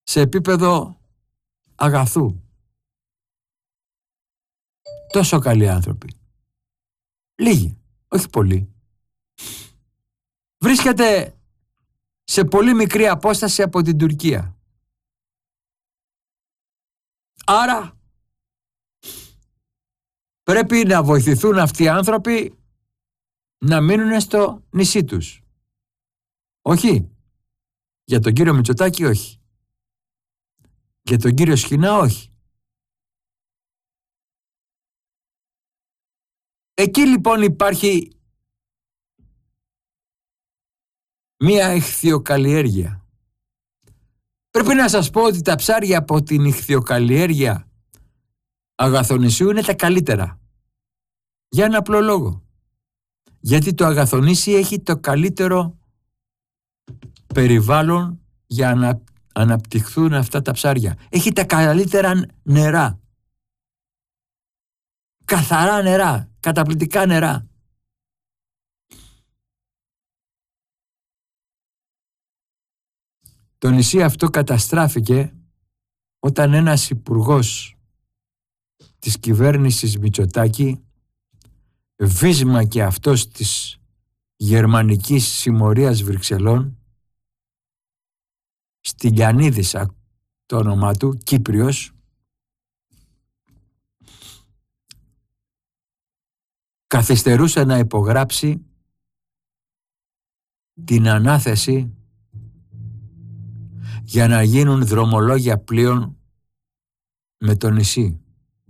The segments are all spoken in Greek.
σε επίπεδο αγαθού. Τόσο καλοί άνθρωποι. Λίγοι, όχι πολλοί. Βρίσκεται σε πολύ μικρή απόσταση από την Τουρκία. Άρα πρέπει να βοηθηθούν αυτοί οι άνθρωποι να μείνουν στο νησί τους. Όχι. Για τον κύριο Μητσοτάκη όχι. Για τον κύριο Σχοινά όχι. Εκεί λοιπόν υπάρχει μία ιχθυοκαλλιέργεια. Πρέπει να σας πω ότι τα ψάρια από την ιχθυοκαλλιέργεια Αγαθονησίου είναι τα καλύτερα. Για ένα απλό λόγο. Γιατί το Αγαθονήσι έχει το καλύτερο περιβάλλον για να αναπτυχθούν αυτά τα ψάρια. Έχει τα καλύτερα νερά. Καθαρά νερά. Καταπληκτικά νερά. Το νησί αυτό καταστράφηκε όταν ένας υπουργός της κυβέρνησης Μητσοτάκη, βίσμα και αυτός της γερμανικής συμμορίας Βρυξελών, Στυλιανίδης το όνομά του, Κύπριος, καθυστερούσε να υπογράψει την ανάθεση για να γίνουν δρομολόγια πλοίων με το νησί.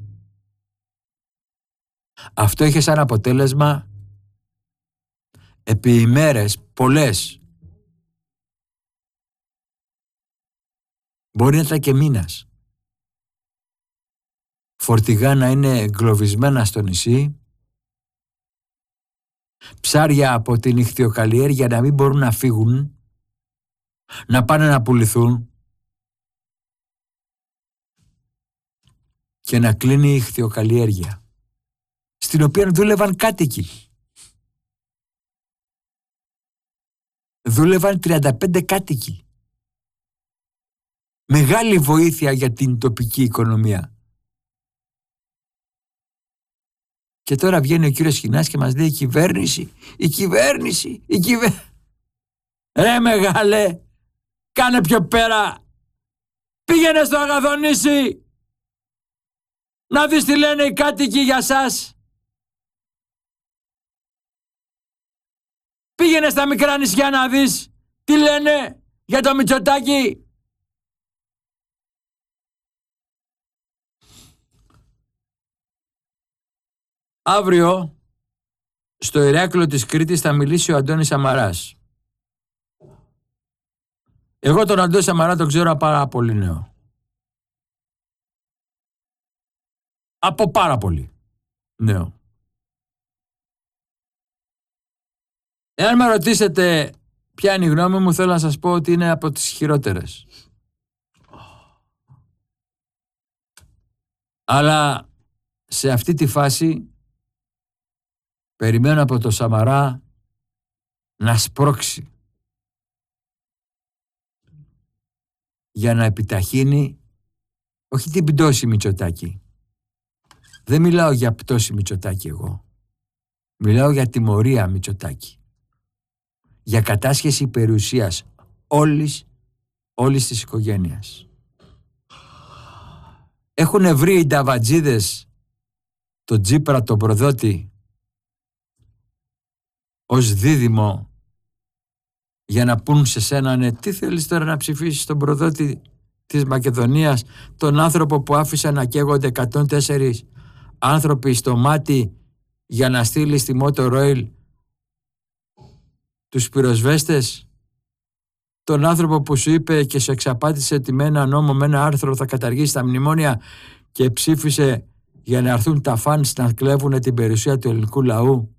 Αυτό είχε σαν αποτέλεσμα επί ημέρες πολλές, μπορεί να ήταν και μήνας, φορτηγά να είναι εγκλωβισμένα στο νησί, ψάρια από την ιχθυοκαλλιέργεια να μην μπορούν να φύγουν, να πάνε να πουληθούν και να κλείνει η ιχθυοκαλλιέργεια, στην οποία δούλευαν κάτοικοι. Δούλευαν 35 κάτοικοι. Μεγάλη βοήθεια για την τοπική οικονομία. Και τώρα βγαίνει ο κύριος Σχοινάς και μας λέει η κυβέρνηση. Ρε μεγάλε, κάνε πιο πέρα. Πήγαινε στο Αγαθονήσι να δεις τι λένε οι κάτοικοι για σας. Πήγαινε στα μικρά νησιά να δεις τι λένε για το Μητσοτάκη. Αύριο στο Ηράκλειο της Κρήτης θα μιλήσει ο Αντώνης Σαμαράς. Εγώ τον Αντώνη Σαμαρά τον ξέρω πάρα πολύ νέο. Από πάρα πολύ νέο. Εάν με ρωτήσετε ποια είναι η γνώμη μου, θέλω να σας πω ότι είναι από τις χειρότερες. Αλλά σε αυτή τη φάση περιμένω από το Σαμαρά να σπρώξει για να επιταχύνει όχι την πτώση Μητσοτάκη. Δεν μιλάω για πτώση Μητσοτάκη εγώ. Μιλάω για τιμωρία Μητσοτάκη. Για κατάσχεση περιουσίας όλης της οικογένειας. Έχουν βρει οι νταβατζίδες τον Τσίπρα, τον προδότη, ως δίδυμο για να πούν σε σένα τι θέλεις τώρα να ψηφίσεις τον προδότη της Μακεδονίας, τον άνθρωπο που άφησε να καίγονται 104 άνθρωποι στο μάτι για να στείλει στη Motor Oil τους πυροσβέστες, τον άνθρωπο που σου είπε και σου εξαπάτησε ότι με ένα νόμο, με ένα άρθρο θα καταργήσει τα μνημόνια και ψήφισε για να έρθουν τα φανς να κλέβουν την περιουσία του ελληνικού λαού.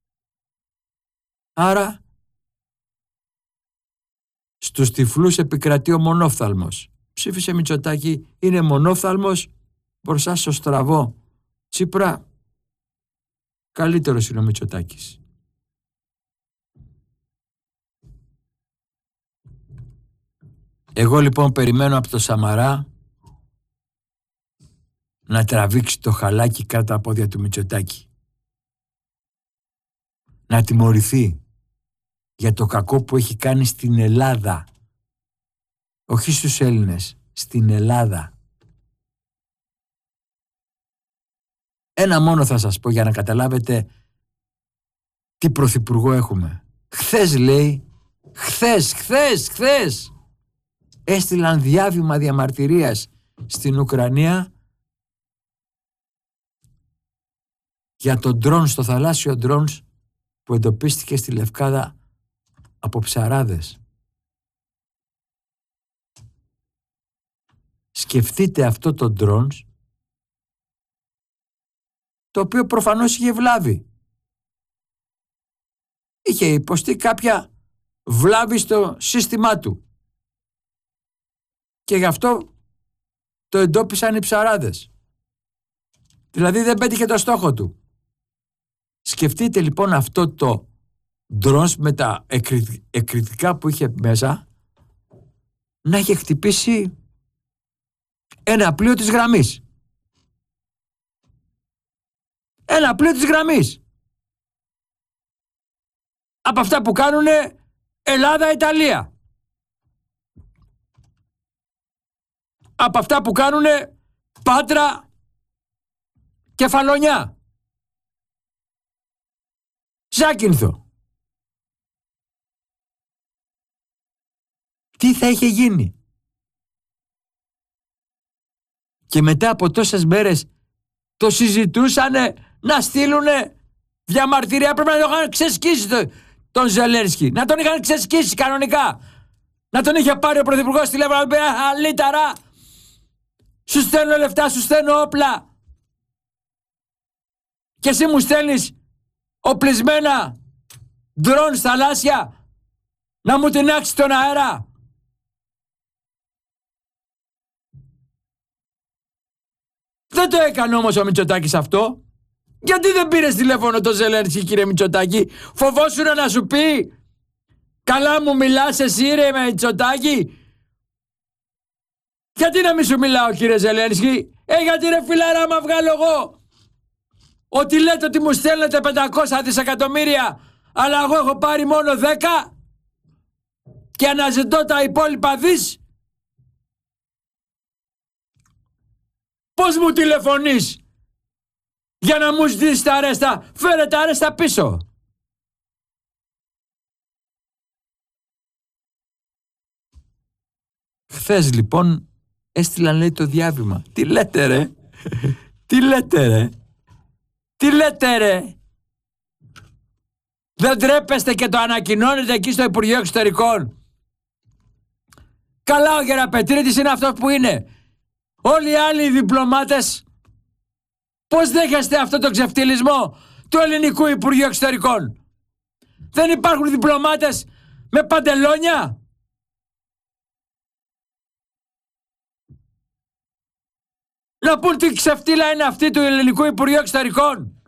Άρα στους τυφλούς επικρατεί ο μονόφθαλμος. Ψήφισε Μητσοτάκη, είναι μονόφθαλμος μπροστά στο στραβό Τσίπρα. Καλύτερος είναι ο Μητσοτάκης. Εγώ λοιπόν περιμένω από το Σαμαρά να τραβήξει το χαλάκι κάτω από τα πόδια του Μητσοτάκη. Να τιμωρηθεί για το κακό που έχει κάνει στην Ελλάδα. Όχι στους Έλληνες, στην Ελλάδα. Ένα μόνο θα σας πω για να καταλάβετε τι πρωθυπουργό έχουμε. Χθες λέει, χθες έστειλαν διάβημα διαμαρτυρίας στην Ουκρανία για το ντρόν, στο θαλάσσιο ντρόν που εντοπίστηκε στη Λευκάδα από ψαράδες. Σκεφτείτε αυτό το ντρόν, το οποίο προφανώς είχε βλάβη. Είχε υποστεί κάποια βλάβη στο σύστημά του. Και γι' αυτό το εντόπισαν οι ψαράδες. Δηλαδή δεν πέτυχε το στόχο του. Σκεφτείτε λοιπόν αυτό το ντρόν με τα εκρηκτικά που είχε μέσα να είχε χτυπήσει ένα πλοίο της γραμμής. Ένα πλοίο της γραμμής. Από αυτά που κάνουνε Ελλάδα-Ιταλία. Από αυτά που κάνουνε Πάτρα-Κεφαλονιά. Ζάκυνθο. Τι θα είχε γίνει? Και μετά από τόσες μέρες το συζητούσανε να στείλουνε διαμαρτυρία. Πρέπει να τον είχαν ξεσκίσει τον Ζελένσκι. Να τον είχαν ξεσκίσει κανονικά. Να τον είχε πάρει ο πρωθυπουργός τηλέφωνο να πει αλήταρα. Σου στέλνω λεφτά, σου στέλνω όπλα. Και εσύ μου στέλνεις οπλισμένα ντρόν στα θαλάσσια να μου τεινάξει τον αέρα. Δεν το έκανε όμως ο Μητσοτάκης αυτό. Γιατί δεν πήρες τηλέφωνο το Ζελένσκι, κύριε Μητσοτάκη? Φοβόσουν να σου πει καλά μου μιλάς εσύ ρε Μητσοτάκη? Γιατί να μην σου μιλάω, κύριε Ζελένσκι? Γιατί ρε φιλάρα, άμα βγάλω εγώ ότι λέτε ότι μου στέλνετε 500 δισεκατομμύρια αλλά εγώ έχω πάρει μόνο 10 και αναζητώ τα υπόλοιπα δις, πώς μου τηλεφωνείς για να μου ζητήσεις τα αρέστα? Φέρε τα αρέστα πίσω. Χθες λοιπόν έστειλαν, λέει, το διάβημα. Τι λέτε ρε? Τι λέτε ρε? Τι λέτε ρε? Δεν τρέπεστε και το ανακοινώνετε εκεί στο Υπουργείο Εξωτερικών? Καλά, ο Γεραπετρίτης είναι αυτός που είναι. Όλοι οι άλλοι διπλωμάτες πώς δέχεστε αυτό το ξεφτυλισμό του ελληνικού Υπουργείου Εξωτερικών? Δεν υπάρχουν διπλωμάτες με παντελόνια? Να πούν τι ξεφτύλα είναι αυτή του ελληνικού Υπουργείου Εξωτερικών?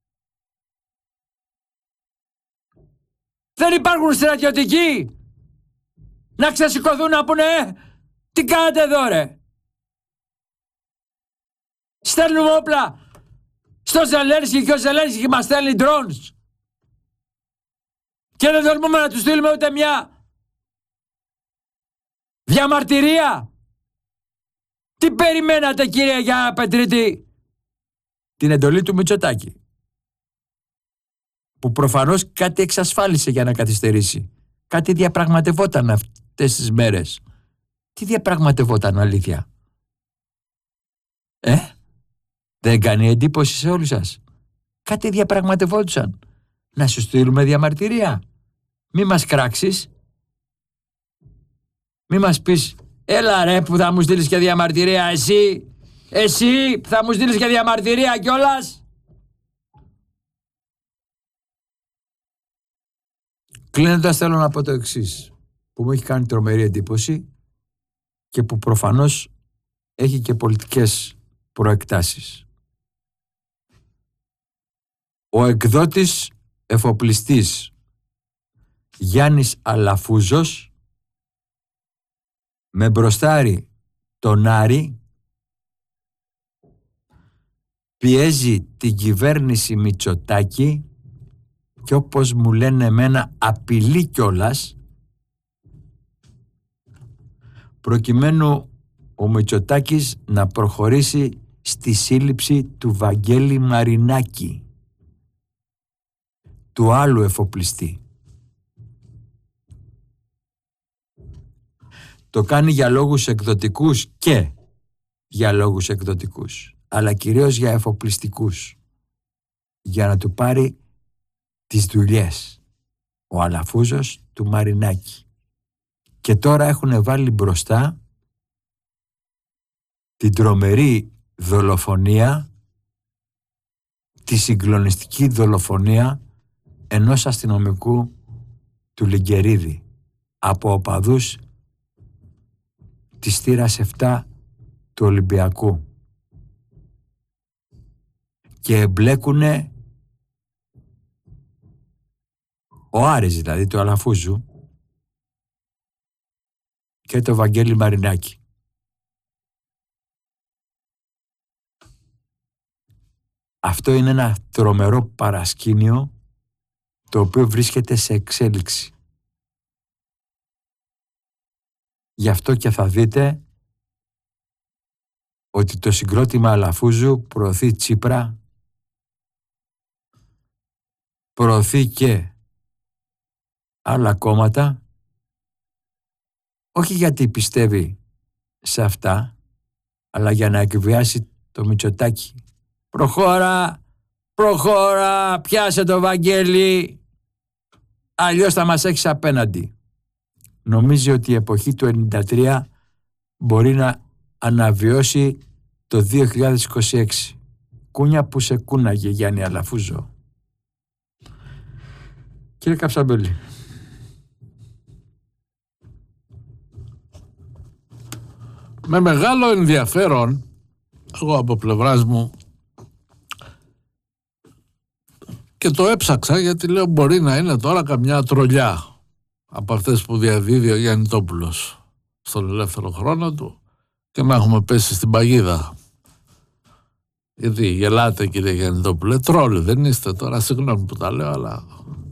Δεν υπάρχουν στρατιωτικοί να ξεσηκωθούν να πούνε τι κάνετε εδώ ρε? Στέλνουμε όπλα στο Ζελένσκι και ο Ζελένσκι μας στέλνει drones. Και δεν τολμούμε να του στείλουμε ούτε μια διαμαρτυρία. Τι περιμένατε, κύριε Γεραπετρίτη? Την εντολή του Μητσοτάκη, που προφανώς κάτι εξασφάλισε για να καθυστερήσει. Κάτι διαπραγματευόταν αυτές τις μέρες. Τι διαπραγματευόταν, αλήθεια? Δεν κάνει εντύπωση σε όλους σας? Κάτι διαπραγματευόντουσαν. Να σου στείλουμε διαμαρτυρία? Μη μας κράξεις. Μη μας πεις έλα ρε που θα μου στείλεις και διαμαρτυρία εσύ. Εσύ θα μου στείλεις και διαμαρτυρία κιόλας. Κλείνοντας θέλω να πω το εξής, που μου έχει κάνει τρομερή εντύπωση και που προφανώς έχει και πολιτικές προεκτάσεις. Ο εκδότης εφοπλιστής Γιάννης Αλαφούζος με μπροστάρι τον Άρη, πιέζει την κυβέρνηση Μητσοτάκη και όπως μου λένε εμένα απειλεί κιόλας, προκειμένου ο Μητσοτάκης να προχωρήσει στη σύλληψη του Βαγγέλη Μαρινάκη, του άλλου εφοπλιστή. Το κάνει για λόγους εκδοτικούς και για λόγους εκδοτικούς, αλλά κυρίως για εφοπλιστικούς, για να του πάρει τις δουλειές ο Αλαφούζος του Μαρινάκη. Και τώρα έχουν βάλει μπροστά την τρομερή δολοφονία, τη συγκλονιστική δολοφονία ενός αστυνομικού του Λιγκερίδη από οπαδούς της θύρας 7 του Ολυμπιακού, και εμπλέκουνε ο Άρης, δηλαδή του Αλαφούζου, και το Βαγγέλη Μαρινάκη. Αυτό είναι ένα τρομερό παρασκήνιο το οποίο βρίσκεται σε εξέλιξη. Γι' αυτό και θα δείτε ότι το συγκρότημα Αλαφούζου προωθεί Τσίπρα, προωθεί και άλλα κόμματα, όχι γιατί πιστεύει σε αυτά, αλλά για να εκβιάσει το Μητσοτάκη. Προχώρα, πιάσε το Βαγγέλη, αλλιώς θα μας έχεις απέναντι. Νομίζει ότι η εποχή του 93 μπορεί να αναβιώσει το 2026. Κούνια που σε κούναγε, Γιάννη Αλαφούζο. Κύριε Καψαμπέλη. Με μεγάλο ενδιαφέρον, εγώ από πλευράς μου, και το έψαξα γιατί λέω μπορεί να είναι τώρα καμιά τρολιά από αυτές που διαδίδει ο Γιαννητόπουλος στον ελεύθερο χρόνο του και να έχουμε πέσει στην παγίδα. Γιατί γελάτε, κύριε Γιαννητόπουλε, τρόλοι δεν είστε τώρα, συγγνώμη που τα λέω, αλλά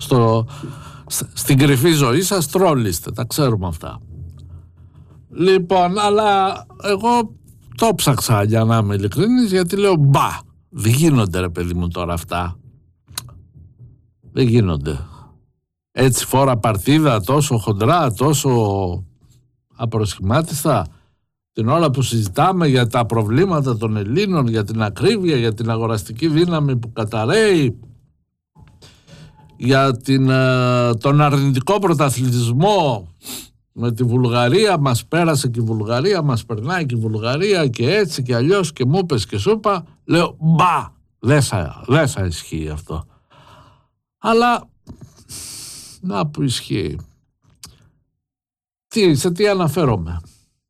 στην κρυφή ζωή σας τρόλοι είστε, τα ξέρουμε αυτά. Λοιπόν, αλλά εγώ το ψάξα για να είμαι ειλικρινής, γιατί λέω δεν γίνονται ρε παιδί μου τώρα αυτά. Δεν γίνονται. Έτσι φόρα παρτίδα, τόσο χοντρά, τόσο απροσχημάτιστα, την ώρα που συζητάμε για τα προβλήματα των Ελλήνων, για την ακρίβεια, για την αγοραστική δύναμη που καταραίει, για τον αρνητικό πρωταθλητισμό με τη Βουλγαρία, μας πέρασε και η Βουλγαρία, μας περνάει και η Βουλγαρία και έτσι και αλλιώς και μου πες και σου είπα, λέω δεν θα ισχύει αυτό. Αλλά να που ισχύει. Σε τι αναφέρομαι.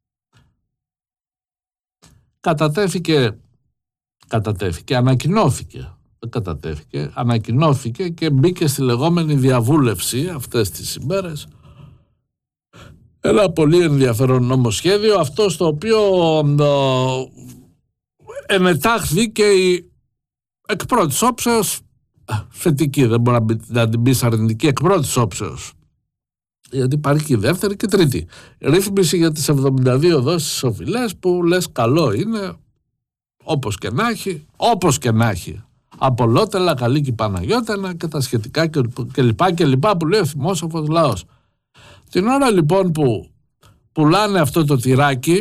Ανακοινώθηκε και μπήκε στη λεγόμενη διαβούλευση αυτές τις ημέρες ένα πολύ ενδιαφέρον νομοσχέδιο, αυτό στο οποίο ενετάχθη και η εκ πρώτης όψεως θετική, δεν μπορεί να την πεις αρνητική, εκ πρώτης όψεως, γιατί υπάρχει και η δεύτερη και τρίτη ρύθμιση για τις 72 δόσεις οφειλές, που λες καλό είναι, όπως και να έχει Απολότελα, καλή και Παναγιώτανα και τα σχετικά και λοιπά που λέει ο θυμόσοφος λαός. Την ώρα λοιπόν που πουλάνε αυτό το τυράκι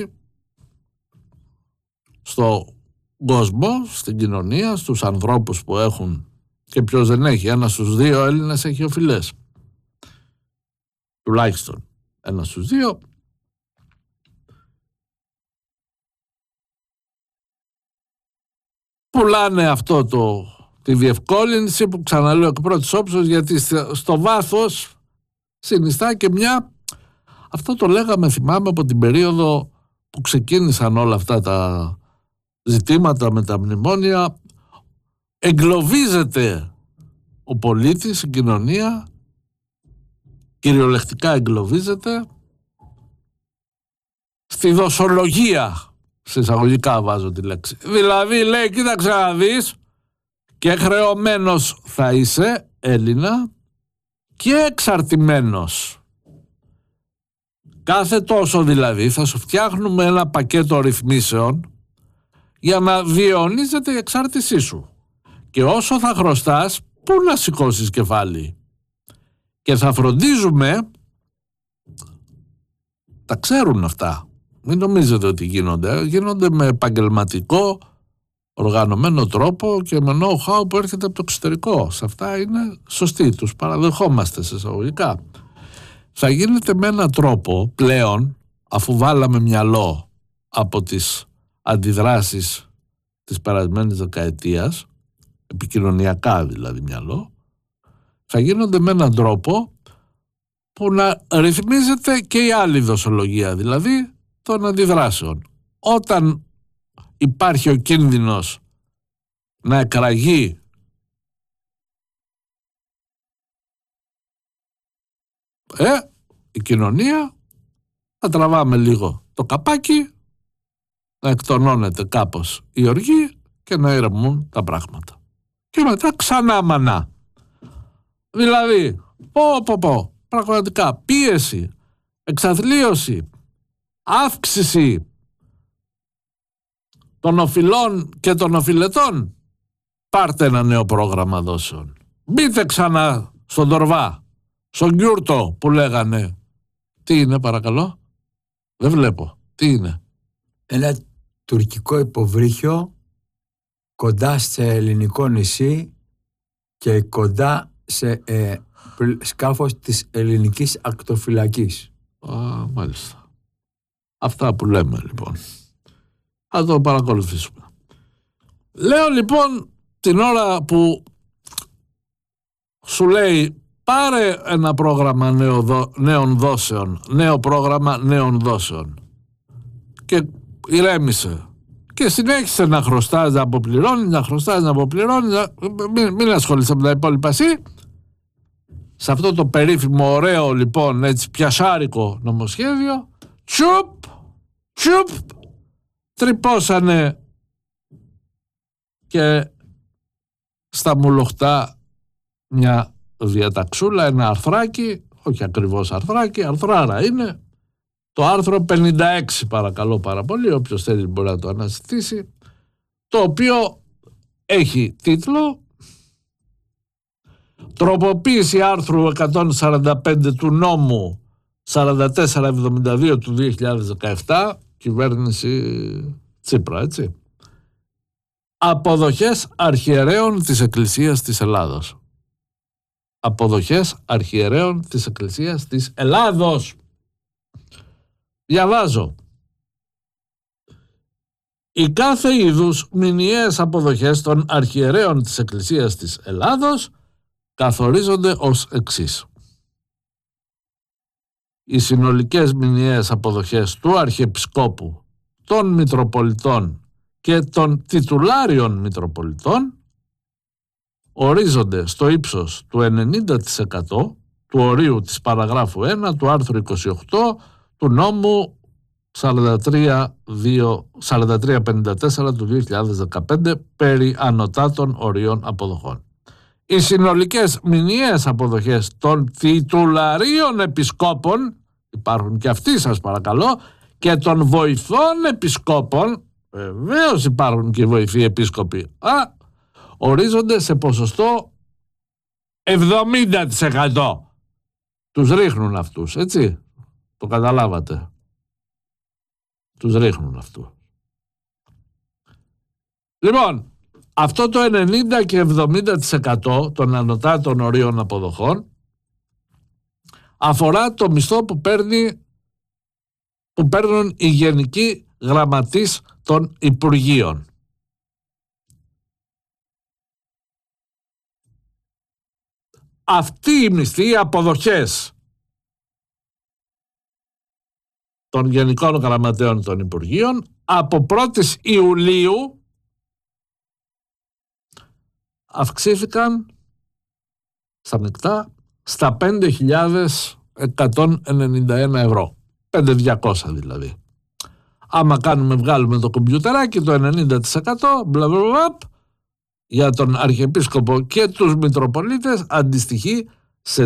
στο κόσμο, στην κοινωνία, στους ανθρώπους που έχουν, και ποιος δεν έχει, 1 στους 2 Έλληνες έχει οφειλές, τουλάχιστον 1 στους 2, πουλάνε αυτό τη διευκόλυνση που, ξαναλέω, εκ πρώτης όψεως, γιατί στο βάθος συνιστά και μια, αυτό το λέγαμε, θυμάμαι, από την περίοδο που ξεκίνησαν όλα αυτά τα ζητήματα με τα μνημόνια, εγκλωβίζεται ο πολίτης, η κοινωνία, κυριολεκτικά εγκλωβίζεται στη δοσολογία, σε εισαγωγικά βάζω τη λέξη. Δηλαδή λέει, κοίταξε να δεις, και χρεωμένος θα είσαι, Έλληνα, και εξαρτημένος. Κάθε τόσο δηλαδή θα σου φτιάχνουμε ένα πακέτο ρυθμίσεων για να διαιωνίζεται η εξάρτησή σου. Και όσο θα χρωστάς, πού να σηκώσεις κεφάλι. Και θα φροντίζουμε, τα ξέρουν αυτά, μην νομίζετε ότι γίνονται με επαγγελματικό οργανωμένο τρόπο και με know-how που έρχεται από το εξωτερικό. Σε αυτά είναι σωστοί, τους παραδεχόμαστε σε εισαγωγικά. Θα γίνεται με έναν τρόπο πλέον, αφού βάλαμε μυαλό από τις αντιδράσεις της περασμένης δεκαετίας, επικοινωνιακά δηλαδή μυαλό, θα γίνονται με έναν τρόπο που να ρυθμίζεται και η άλλη δοσολογία, δηλαδή των αντιδράσεων. Όταν υπάρχει ο κίνδυνος να εκραγεί η κοινωνία, θα τραβάμε λίγο το καπάκι, να εκτονώνεται κάπως η οργή και να ηρεμούν τα πράγματα. Και μετά ξανά μανά. Δηλαδή, πραγματικά πίεση, εξαθλίωση, αύξηση των οφειλών και των οφειλετών. Πάρτε ένα νέο πρόγραμμα δόσεων. Μπείτε ξανά στον Τορβά, στον Γκιούρτο που λέγανε. Τι είναι παρακαλώ? Δεν βλέπω. Τι είναι? Ένα τουρκικό υποβρύχιο κοντά σε ελληνικό νησί και κοντά σε σκάφος της ελληνικής ακτοφυλακής. Μάλιστα. Αυτά που λέμε λοιπόν. Θα το παρακολουθήσουμε. Λέω λοιπόν την ώρα που σου λέει πάρε ένα πρόγραμμα νέων δόσεων, νέο πρόγραμμα νέων δόσεων και ηρέμησε και συνέχισε να χρωστάς, να αποπληρώνεις, μην ασχολείσαι με τα υπόλοιπα εσύ. Σε αυτό το περίφημο ωραίο λοιπόν έτσι πιασάρικο νομοσχέδιο τσουπ τρυπώσανε και στα μουλοχτά μια διαταξούλα, ένα αρθράκι, όχι ακριβώς αρθράκι, αρθράρα είναι, το άρθρο 56 παρακαλώ πάρα πολύ, όποιος θέλει μπορεί να το αναζητήσει, το οποίο έχει τίτλο «Τροποποίηση άρθρου 145 του νόμου 4472 του 2017, κυβέρνηση Τσίπρα, έτσι. Αποδοχές αρχιερέων της Εκκλησίας της Ελλάδος». Αποδοχές αρχιερέων της Εκκλησίας της Ελλάδος. Διαβάζω. Οι κάθε είδους μηνιαίες αποδοχές των αρχιερέων της Εκκλησίας της Ελλάδος καθορίζονται ως εξής. Οι συνολικές μηνιαίες αποδοχές του Αρχιεπισκόπου, των Μητροπολιτών και των τιτουλάριων Μητροπολιτών ορίζονται στο ύψος του 90% του ορίου της παραγράφου 1 του άρθρου 28 του νόμου 4354 του 2015 περί ανωτάτων ορίων αποδοχών. Οι συνολικές μηνιαίες αποδοχές των τιτουλαρίων επισκόπων, υπάρχουν και αυτοί σας παρακαλώ, και των βοηθών επισκόπων, βεβαίως υπάρχουν και οι βοηθοί επίσκοποι, ορίζονται σε ποσοστό 70%. Τους ρίχνουν αυτούς, έτσι, το καταλάβατε. Τους ρίχνουν αυτούς. Λοιπόν, αυτό το 90 και 70% των ανωτάτων ορίων αποδοχών αφορά το μισθό που παίρνουν οι γενικοί γραμματείς των Υπουργείων. Αυτοί οι μισθοί, οι αποδοχές των Γενικών Γραμματέων των Υπουργείων από 1η Ιουλίου αυξήθηκαν στα μεικτά στα 5.191 ευρώ. 5.200 δηλαδή. Άμα βγάλουμε το κομπιουτεράκι, το 90% για τον Αρχιεπίσκοπο και τους Μητροπολίτες αντιστοιχεί σε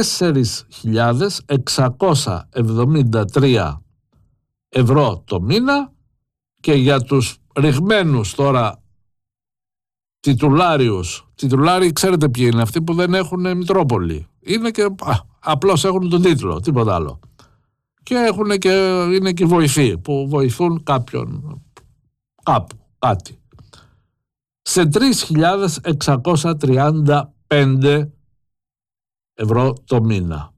4.673 ευρώ το μήνα, και για τους ρηγμένους τώρα τιτουλάριους, τιτουλάριοι ξέρετε ποιοι είναι, αυτοί που δεν έχουν Μητρόπολη, είναι και απλώς έχουν τον τίτλο, τίποτα άλλο, και είναι και βοηθοί που βοηθούν κάποιον κάπου, κάτι, σε 3.635 ευρώ το μήνα.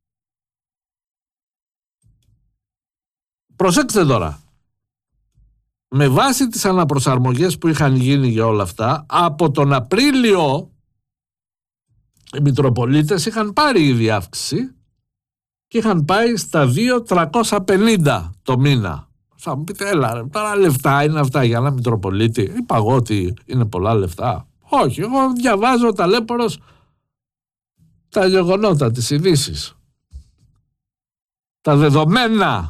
Προσέξτε τώρα, με βάση τις αναπροσαρμογές που είχαν γίνει για όλα αυτά, από τον Απρίλιο οι Μητροπολίτες είχαν πάρει ήδη αύξηση και είχαν πάει στα 2.350 το μήνα. Θα μου πείτε, έλα, τώρα λεφτά είναι αυτά για ένα Μητροπολίτη? Είπα εγώ ότι είναι πολλά λεφτά? Όχι, εγώ διαβάζω ταλέπορος τα γεγονότα, τις ειδήσεις, τα δεδομένα.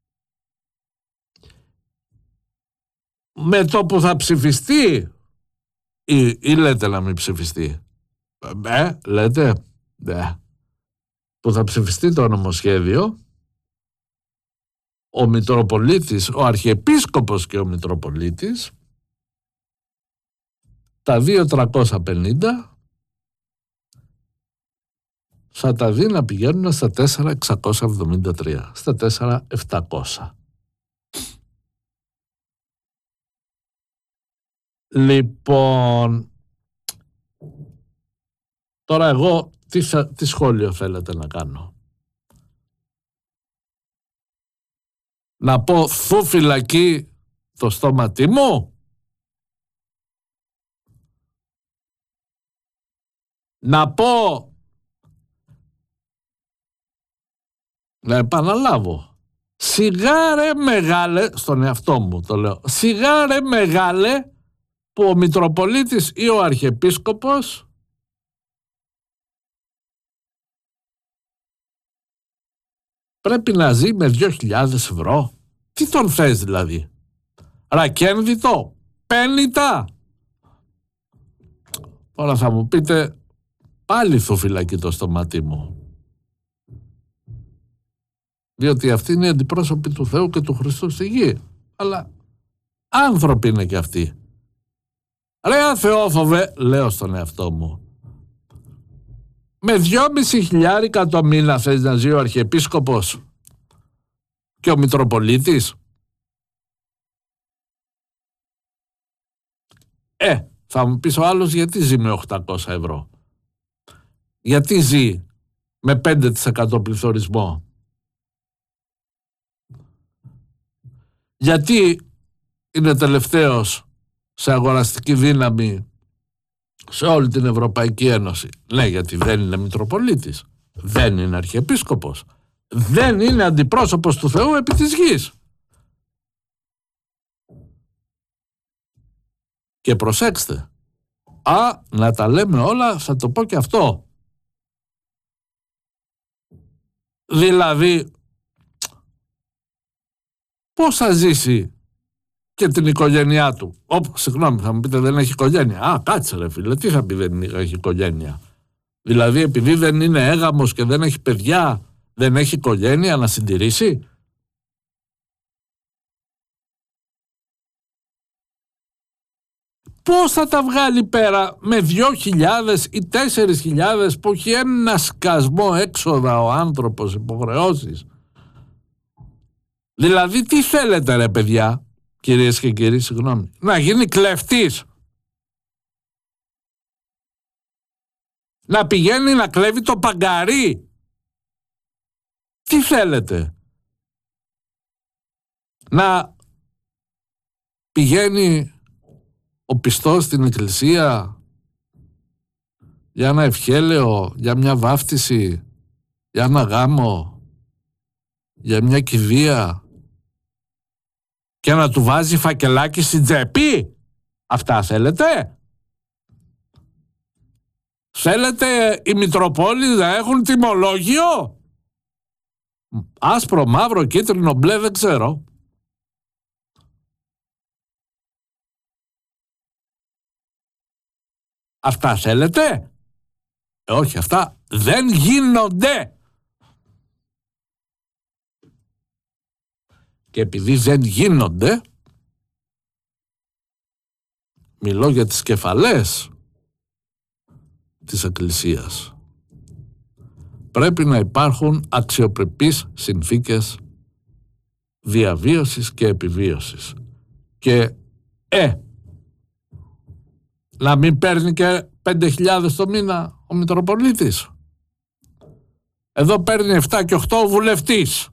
Με το που θα ψηφιστεί ή λέτε να μην ψηφιστεί? Λέτε που θα ψηφιστεί το νομοσχέδιο, ο Μητροπολίτης, ο Αρχιεπίσκοπος και ο Μητροπολίτης, τα 2.350 θα τα δει να πηγαίνουν στα 4.673, στα 4.700. Λοιπόν, τώρα εγώ τι σχόλιο θέλετε να κάνω? Να πω θου φυλακή το στόματί μου? Να πω, να επαναλάβω, σιγάρε μεγάλε, στον εαυτό μου το λέω, σιγάρε μεγάλε που ο Μητροπολίτης ή ο Αρχιεπίσκοπος πρέπει να ζει με 2.000 ευρώ. Τι τον θες δηλαδή? Ρακένδυτο? Πένιτα? Τώρα θα μου πείτε, πάλι θου φυλακή το στόματί μου. Διότι αυτοί είναι οι αντιπρόσωποι του Θεού και του Χριστού στη γη. Αλλά άνθρωποι είναι και αυτοί. Ρε Θεόφοβε, λέω στον εαυτό μου, με 2.500 το μήνα θες να ζει ο Αρχιεπίσκοπος και ο Μητροπολίτης? Θα μου πεις ο άλλος, γιατί ζει με 800 ευρώ? Γιατί ζει με 5% πληθωρισμό? Γιατί είναι τελευταίος σε αγοραστική δύναμη σε όλη την Ευρωπαϊκή Ένωση? Ναι, γιατί δεν είναι Μητροπολίτης, δεν είναι Αρχιεπίσκοπος, δεν είναι αντιπρόσωπος του Θεού επί της γης. Και προσέξτε, να τα λέμε όλα, θα το πω και αυτό. Δηλαδή, πώς θα ζήσει και την οικογένειά του? Συγγνώμη, θα μου πείτε, δεν έχει οικογένεια. Κάτσε ρε φίλε, τι θα πει δεν έχει οικογένεια? Δηλαδή επειδή δεν είναι έγαμος και δεν έχει παιδιά, δεν έχει οικογένεια να συντηρήσει? Πώς θα τα βγάλει πέρα με 2.000 ή 4.000 που έχει ένα σκασμό έξοδα ο άνθρωπος, υποχρεώσεις? Δηλαδή τι θέλετε ρε παιδιά, κυρίες και κύριοι, συγγνώμη, να γίνει κλέφτης? Να πηγαίνει να κλέβει το παγκαρί? Τι θέλετε? Να πηγαίνει ο πιστός στην εκκλησία για ένα ευχέλαιο, για μια βάφτιση, για ένα γάμο, για μια κηδεία, και να του βάζει φακελάκι στην τσέπη? Αυτά θέλετε? Θέλετε οι Μητροπόλεις να έχουν τιμολόγιο? Άσπρο, μαύρο, κίτρινο, μπλε, δεν ξέρω. Αυτά θέλετε? Όχι, αυτά δεν γίνονται. Και επειδή δεν γίνονται, μιλώ για τις κεφαλές της Εκκλησίας. Πρέπει να υπάρχουν αξιοπρεπείς συνθήκες διαβίωσης και επιβίωσης. Και να μην παίρνει και 5.000 το μήνα ο Μητροπολίτης. Εδώ παίρνει 7 και 8 ο βουλευτής.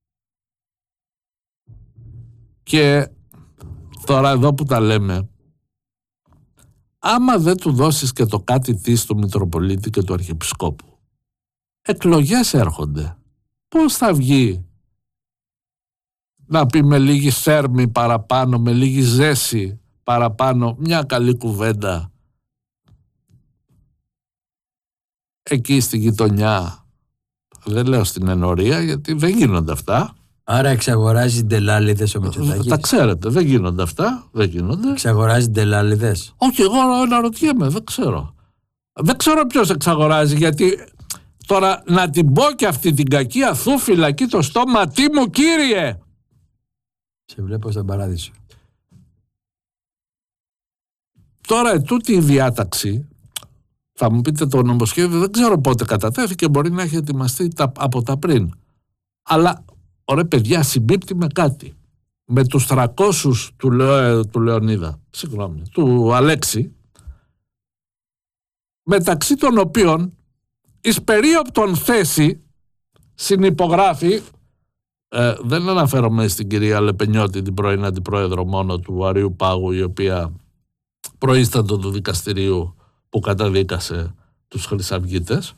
Και τώρα εδώ που τα λέμε, άμα δεν του δώσεις και το κάτι της του Μητροπολίτη και του Αρχιεπισκόπου, εκλογές έρχονται. Πώς θα βγει να πει με λίγη θέρμη παραπάνω, με λίγη ζέση παραπάνω, μια καλή κουβέντα εκεί στη γειτονιά? Δεν λέω στην ενορία, γιατί δεν γίνονται αυτά. Άρα εξαγοράζει ντελάλιδες ο Μητσοτάκης. Τα ξέρετε, δεν γίνονται αυτά. Δεν γίνονται. Εξαγοράζει ντελάλιδες. Όχι, εγώ αναρωτιέμαι, δεν ξέρω. Δεν ξέρω ποιος εξαγοράζει, γιατί τώρα να την πω και αυτή την κακή αθού φυλακή το στόμα, τι μου κύριε! Σε βλέπω στον παράδεισο. Τώρα ετούτη η διάταξη, θα μου πείτε το νομοσχέδιο, δεν ξέρω πότε κατατέθηκε, μπορεί να έχει ετοιμαστεί από τα πριν. Αλλά, ωραία παιδιά, συμπίπτει με κάτι. Με τους 300 του Λεωνίδα, συγγνώμη, του Αλέξη, μεταξύ των οποίων εις περίοπτον θέση συνυπογράφει, δεν αναφέρομαι στην κυρία Λεπενιώτη, την πρώην αντιπρόεδρο μόνο του Αριού Πάγου, η οποία προείστατο του δικαστηρίου που καταδίκασε τους χρυσαυγίτες.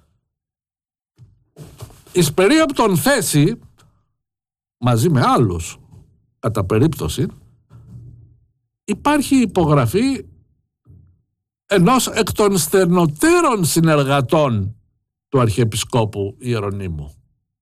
Εις περίοπτον θέση, μαζί με άλλους κατά περίπτωση, υπάρχει υπογραφή ενός εκ των στενοτέρων συνεργατών του Αρχιεπισκόπου Ιερονύμου.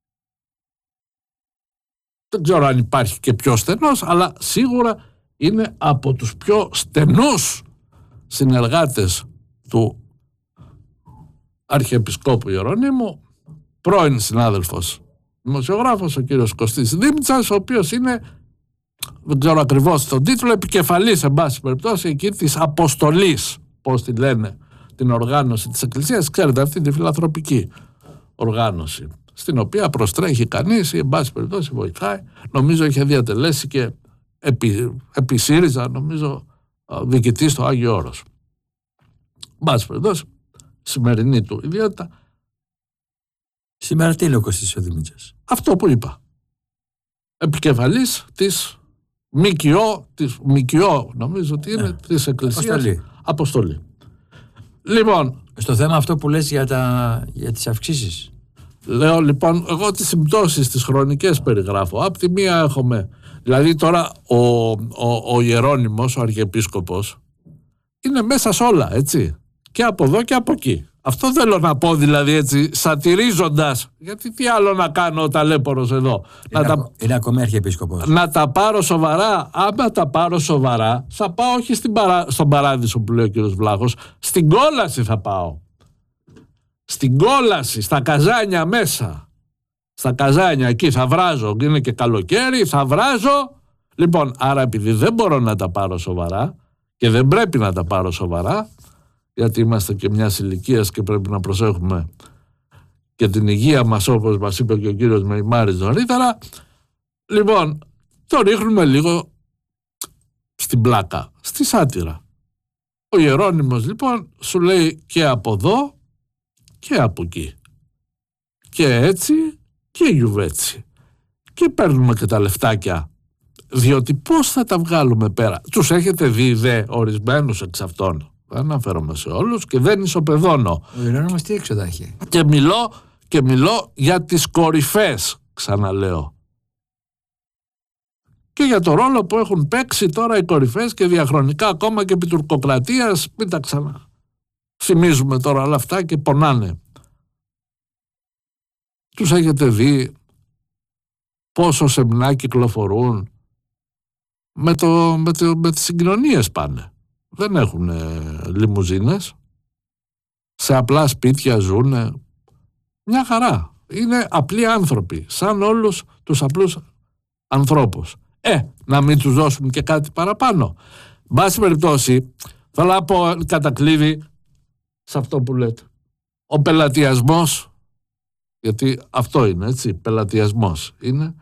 Δεν ξέρω αν υπάρχει και πιο στενός, αλλά σίγουρα είναι από τους πιο στενούς συνεργάτες του Αρχιεπισκόπου Ιερονύμου, πρώην συνάδελφος δημοσιογράφος, ο κύριος Κωστής Δήμητσας, ο οποίος είναι, δεν ξέρω ακριβώς τον τίτλο, επικεφαλής, εν πάση περιπτώσει, εκεί της αποστολής, πώς τη λένε, την οργάνωση της Εκκλησίας, ξέρετε, αυτή τη φιλανθρωπική οργάνωση, στην οποία προστρέχει κανείς ή, εν πάση περιπτώσει, βοηθάει. Νομίζω είχε διατελέσει και επί ΣΥΡΙΖΑ, νομίζω, διοικητής στο Άγιο Όρος. Εν πάση περιπτώσει, σημερινή του ιδιότητα. Σήμερα τι είναι ο Κωστής ο Δημήτσας? Αυτό που είπα. Επικεφαλής της ΜΚΟ, νομίζω ότι είναι, της Εκκλησίας Αποστολή. Λοιπόν, στο θέμα αυτό που λες για τις αυξήσεις. Λέω λοιπόν, εγώ τις συμπτώσεις τις χρονικές περιγράφω. Απ' τη μία έχουμε, δηλαδή τώρα ο Ιερώνυμος, ο Αρχιεπίσκοπος, είναι μέσα σε όλα, έτσι. Και από εδώ και από εκεί. Αυτό θέλω να πω, δηλαδή, έτσι, σατυρίζοντας, γιατί τι άλλο να κάνω ο ταλέπορος εδώ. Είναι ακόμη Αρχιεπίσκοπος. Να τα πάρω σοβαρά. Άμα τα πάρω σοβαρά, θα πάω όχι στον παράδεισο που λέει ο κύριος Βλάχος, στην κόλαση θα πάω. Στην κόλαση, στα καζάνια μέσα. Στα καζάνια εκεί θα βράζω, είναι και καλοκαίρι, θα βράζω. Λοιπόν, άρα επειδή δεν μπορώ να τα πάρω σοβαρά και δεν πρέπει να τα πάρω σοβαρά, γιατί είμαστε και μιας ηλικίας και πρέπει να προσέχουμε και την υγεία μας, όπως μας είπε και ο κύριος Μεϊμάρης νωρίτερα, λοιπόν, το ρίχνουμε λίγο στην πλάκα, στη σάτυρα. Ο Ιερώνυμος λοιπόν σου λέει και από εδώ και από εκεί. Και έτσι και γιουβέτσι. Και παίρνουμε και τα λεφτάκια, διότι πώς θα τα βγάλουμε πέρα? Τους έχετε δει δε ορισμένους εξ αυτών? Δεν αναφέρομαι σε όλους και δεν ισοπεδώνω. Ο Ιερώνυμος τι έξοδα έχει? Και μιλώ για τις κορυφές, ξαναλέω. Και για το ρόλο που έχουν παίξει τώρα οι κορυφές και διαχρονικά ακόμα και επί τουρκοκρατίας, μην τα ξανά θυμίζουμε τώρα όλα αυτά και πονάνε. Τους έχετε δει πόσο σεμνά κυκλοφορούν? Με τις συγκοινωνίες πάνε. Δεν έχουν λιμουζίνες, σε απλά σπίτια ζουνε. Μια χαρά. Είναι απλοί άνθρωποι, σαν όλους τους απλούς ανθρώπους. Να μην τους δώσουν και κάτι παραπάνω. Μπάση περιπτώσει, θέλω να πω κατακλείδη σε αυτό που λέτε. Ο πελατειασμός, γιατί αυτό είναι, έτσι, πελατειασμός είναι,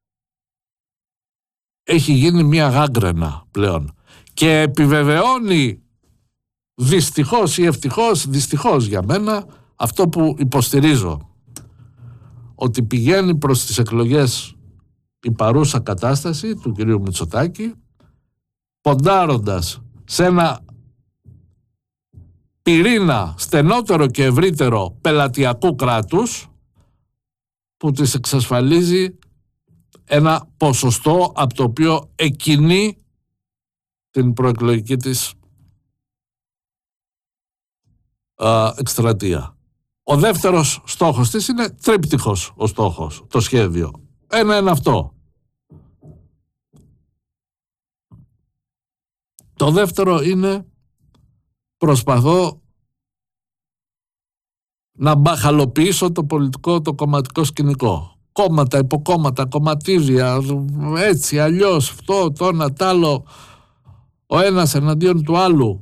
έχει γίνει μια γάγκρενα πλέον και επιβεβαιώνει δυστυχώς ή ευτυχώς, δυστυχώς για μένα, αυτό που υποστηρίζω, ότι πηγαίνει προς τις εκλογές η παρούσα κατάσταση του κυρίου Μητσοτάκη, ποντάροντας σε ένα πυρήνα στενότερο και ευρύτερο πελατειακού κράτους που της εξασφαλίζει ένα ποσοστό από το οποίο εκκινεί την προεκλογική της εκστρατεία. Ο δεύτερος στόχος της είναι τρίπτυχος ο στόχος, το σχέδιο. Ένα είναι αυτό. Το δεύτερο είναι προσπαθώ να μπαχαλοποιήσω το πολιτικό, το κομματικό σκηνικό. Κόμματα, υποκόμματα, κομματίδια, έτσι, αλλιώς, αυτό, το ένα, τ' άλλο, ο ένας εναντίον του άλλου.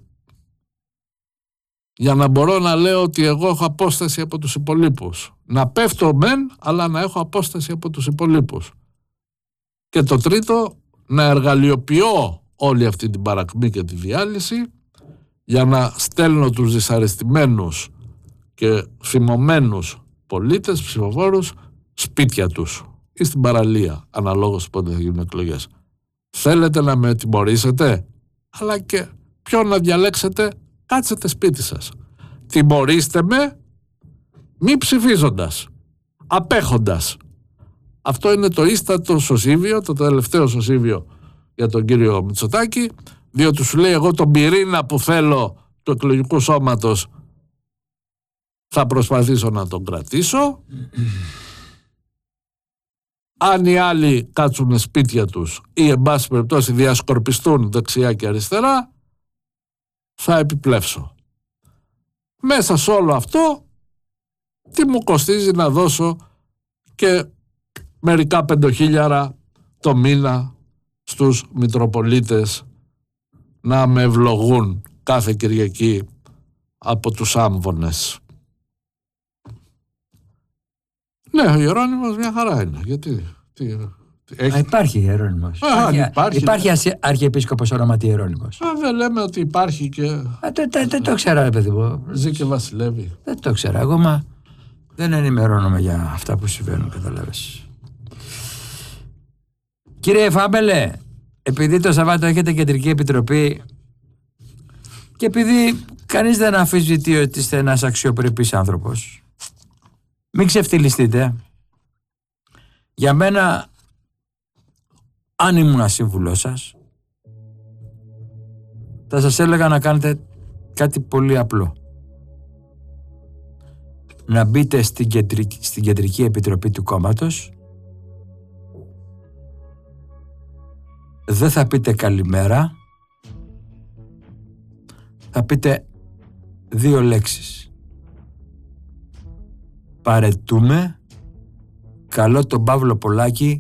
Για να μπορώ να λέω ότι εγώ έχω απόσταση από τους υπολείπους. Να πέφτω μεν, αλλά να έχω απόσταση από τους υπολείπους. Και το τρίτο, να εργαλειοποιώ όλη αυτή την παρακμή και τη διάλυση για να στέλνω τους δυσαρεστημένους και φημωμένους πολίτες, ψηφοφόρους, σπίτια τους ή στην παραλία, αναλόγως πότε θα γίνουν εκλογές. Θέλετε να με τιμωρήσετε, αλλά και ποιον να διαλέξετε, κάτσετε σπίτι σας. Τιμωρήστε με μη ψηφίζοντας, απέχοντας. Αυτό είναι το ίστατο σωσίβιο, το τελευταίο σωσίβιο για τον κύριο Μητσοτάκη, διότι σου λέει εγώ τον πυρήνα που θέλω του εκλογικού σώματος θα προσπαθήσω να τον κρατήσω. Αν οι άλλοι κάτσουν σπίτια τους ή εν πάση περιπτώσει διασκορπιστούν δεξιά και αριστερά, θα επιπλέψω. Μέσα σε όλο αυτό τι μου κοστίζει να δώσω και μερικά 5.000 το μήνα στους Μητροπολίτες να με ευλογούν κάθε Κυριακή από τους άμβονες. Ναι, ο Ιερώνυμος μια χαρά είναι. Γιατί υπάρχει Ιερώνυμος. Υπάρχει Αρχιεπίσκοπος ονόματι Ιερώνυμος. Δεν λέμε ότι υπάρχει και... Δεν το ξέρα, ρε παιδί μου. Ζει και βασιλεύει. Δεν το ξέρα. Εγώ δεν ενημερώνομαι για αυτά που συμβαίνουν, καταλάβες. Κύριε Φάμπελε, επειδή το Σαββάτο έχετε κεντρική επιτροπή και επειδή κανείς δεν αμφισβητεί ότι είστε ένας αξιοπρεπής άνθρωπος, μην ξεφτυλιστείτε. Για μένα, αν ήμουν σύμβουλός σας, θα σας έλεγα να κάνετε κάτι πολύ απλό. Να μπείτε στην κεντρική επιτροπή του κόμματος. Δεν θα πείτε καλημέρα. Θα πείτε 2 λέξεις. Παρετούμε. Καλώ τον Παύλο Πολάκη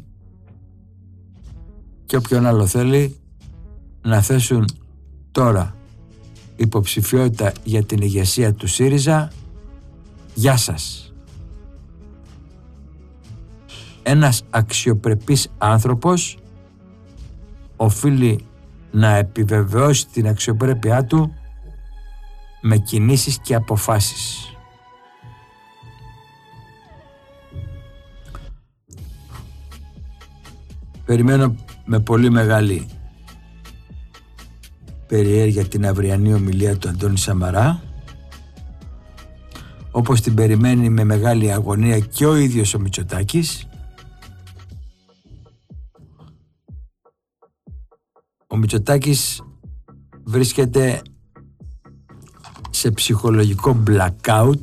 και όποιον άλλο θέλει να θέσουν τώρα υποψηφιότητα για την ηγεσία του ΣΥΡΙΖΑ. Γεια σας. Ένας αξιοπρεπής άνθρωπος οφείλει να επιβεβαιώσει την αξιοπρέπειά του με κινήσεις και αποφάσεις. Περιμένω με πολύ μεγάλη περιέργεια την αυριανή ομιλία του Αντώνη Σαμαρά, όπως την περιμένει με μεγάλη αγωνία και ο ίδιος ο Μητσοτάκης. Ο Μητσοτάκης βρίσκεται σε ψυχολογικό blackout,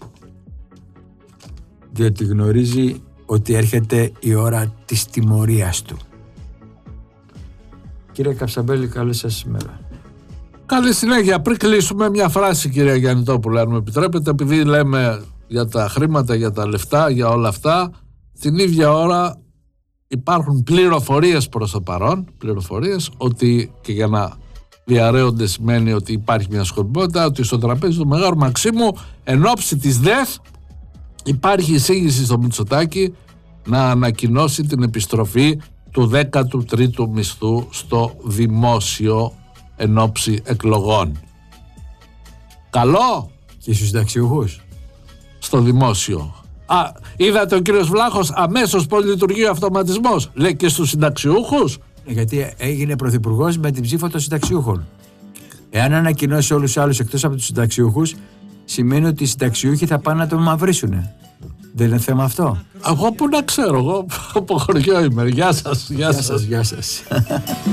διότι γνωρίζει ότι έρχεται η ώρα της τιμωρίας του. Κύριε Καψαμπέλη, καλή σας ημέρα. Καλή συνέχεια. Πριν κλείσουμε, μια φράση, κυρία Γιαννητόπουλα, αν μου επιτρέπετε, επειδή λέμε για τα χρήματα, για τα λεφτά, για όλα αυτά, την ίδια ώρα υπάρχουν πληροφορίες προς το παρόν, πληροφορίες ότι, και για να διαρρέονται σημαίνει ότι υπάρχει μια σκοπιμότητα, ότι στο τραπέζι του Μεγάλου Μαξίμου εν ώψη της ΔΕΘ υπάρχει εισήγηση στο Μητσοτάκη να ανακοινώσει την επιστροφή του 13ου μισθού στο δημόσιο εν ώψη εκλογών. Καλό! Και στους συνταξιούχους. Στο δημόσιο. Είδατε ο κύριος Βλάχος αμέσως πώς λειτουργεί ο αυτοματισμός. Λέει και στους συνταξιούχους. Γιατί έγινε πρωθυπουργός με την ψήφο των συνταξιούχων. Εάν ανακοινώσει όλους τους άλλους εκτός από τους συνταξιούχους, σημαίνει ότι οι συνταξιούχοι θα πάνε να τον μαυρίσουνε. Δεν είναι θέμα αυτό? Εγώ που να ξέρω, εγώ από χωριό είμαι. Γεια σας. Γεια σας.